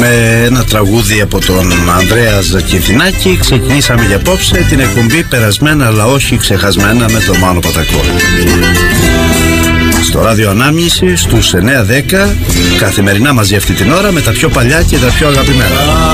Με ένα τραγούδι από τον Ανδρέα Ζακυνθινάκη ξεκινήσαμε για απόψε την εκπομπή Περασμένα αλλά όχι ξεχασμένα με τον Μάνο Πατακό. Στο ράδιο Ανάμνηση στους 9-10 καθημερινά μαζί αυτή την ώρα με τα πιο παλιά και τα πιο αγαπημένα.